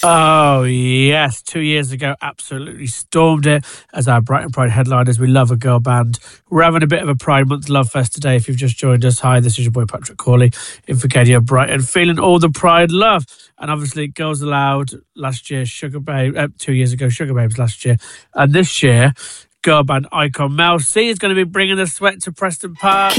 Oh, yes. 2 years ago, absolutely stormed it as our Brighton Pride headliners. We love a girl band. We're having a bit of a Pride Month Love Fest today. If you've just joined us, hi, this is your boy Patrick Corley in Forgedia, Brighton, feeling all the Pride love. And obviously, Girls Aloud last year, 2 years ago, Sugar Babes last year. And this year, girl band icon Mel C is going to be bringing the sweat to Preston Park.